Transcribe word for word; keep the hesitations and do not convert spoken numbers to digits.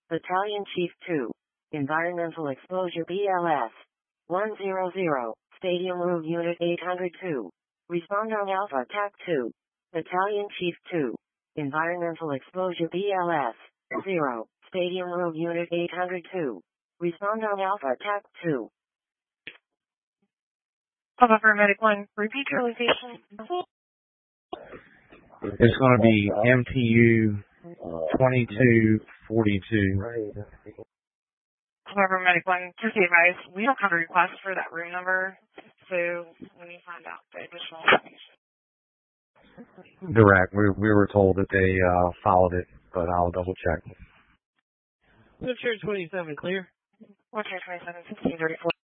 Battalion Chief two. Environmental Exposure B L S. one hundred. Stadium Road Unit eight hundred two. Respond on Alpha T A C two. Battalion Chief two. Environmental Exposure B L S. zero. Stadium Road Unit eight hundred two. Respond on Alpha T A C two. Alpha Paramedic one, repeat your location. It's going to be M T U twenty-two forty-two. Alpha Paramedic one, just be advised, we don't have a request for that room number, so let me find out the additional information. Direct. We, we were told that they uh, followed it, but I'll double check. Wheelchair twenty-seven, clear. Wheelchair twenty-seven, sixteen thirty-four.